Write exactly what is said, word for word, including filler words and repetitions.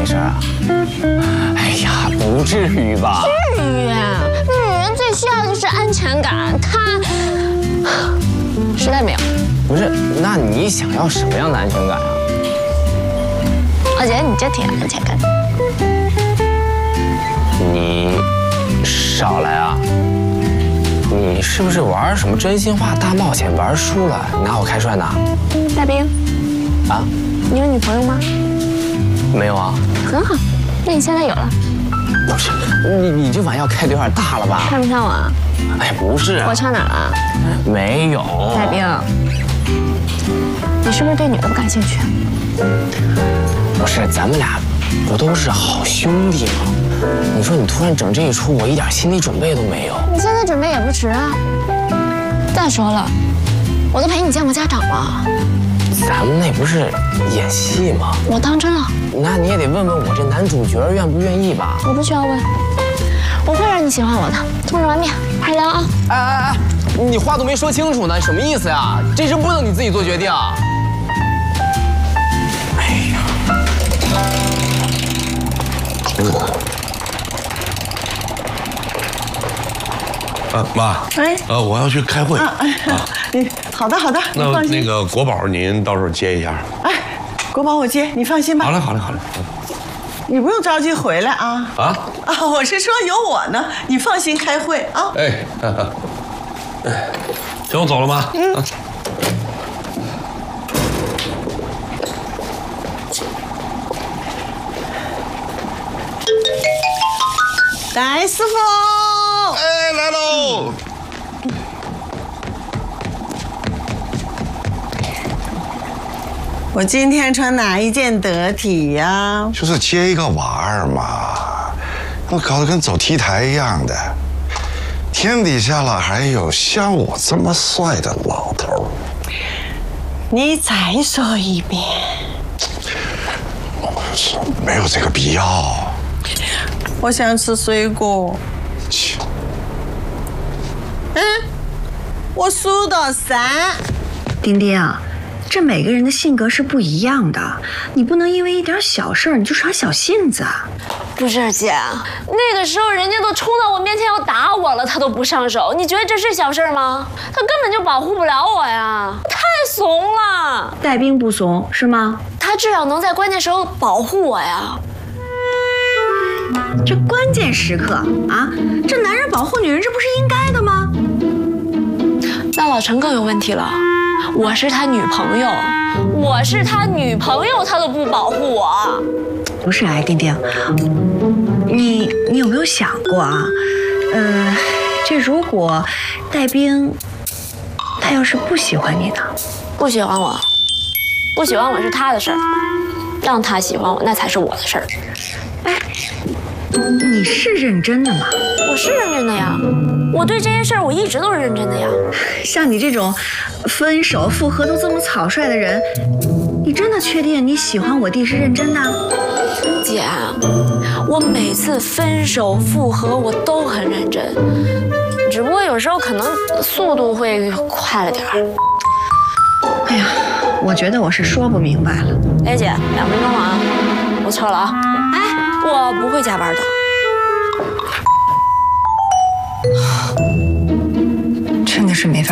没事啊？哎呀，不至于吧？ 至于啊！那女人最需要的就是安全感，她实在没有。 不是，那你想要什么样的安全感啊？ 我觉得你就挺有安全感的。 你少来啊！你是不是玩什么真心话大冒险玩输了，拿我开涮呢？ 大兵， 啊？ 你有女朋友吗？ 没有啊。 很好，那你现在有了。 不是，你你这碗要开的有点大了吧？ 看不上我啊？ 哎，不是。 我差哪了？ 没有。 大兵，你是不是对女的不感兴趣？ 不是，咱们俩不都是好兄弟吗？你说你突然整这一出，我一点心理准备都没有。 你现在准备也不迟啊。再说了，我都陪你见过家长了。 咱们那不是演戏吗？ 我当真了。 那你也得问问我这男主角愿不愿意吧？ 我不需要问，我会让你喜欢我的。冲着碗面，开始聊啊！ 哎哎哎，你话都没说清楚呢，什么意思呀？这事不能你自己做决定。哎呀， 啊，妈， 哎， 呃，我要去开会。 啊，啊你好的好的，你那放心。 那个国宝，您到时候接一下。 哎，国宝我接，你放心吧。 好嘞，好嘞，好嘞。 你不用着急回来啊。 啊啊，我是说有我呢，你放心开会啊。 哎，哎，行，我走了，妈。嗯。啊来，师傅。 哎，来喽。 我今天穿哪一件得体呀？ 就是接一个娃儿嘛，我搞得跟走 T 台一样的。天底下了还有像我这么帅的老头。 你再说一遍。 没有这个必要。 我想吃水果。 切。 嗯，我数到三。 丁丁啊，这每个人的性格是不一样的，你不能因为一点小事你就耍小性子。 不是姐，那个时候人家都冲到我面前要打我了，他都不上手，你觉得这是小事吗？他根本就保护不了我呀，太怂了。 带兵不怂是吗？ 他至少能在关键时候保护我呀。 这关键时刻啊，这男人保护女人，这不是应该的吗？ 那老陈更有问题了，我是他女朋友，我是他女朋友，他都不保护我。 不是，哎，丁丁，你你有没有想过啊？呃，这如果带兵他要是不喜欢你呢？ 不喜欢我，不喜欢我是他的事儿，让他喜欢我那才是我的事儿。 哎，你是认真的吗？ 我是认真的呀，我对这些事儿我一直都是认真的呀。 像你这种分手复合都这么草率的人，你真的确定你喜欢我弟是认真的？ 姐，我每次分手复合我都很认真，只不过有时候可能速度会快了点儿。 哎呀，我觉得我是说不明白了。 哎，姐，两分钟了啊，我撤了啊。哎，我不会加班的。 真的是没法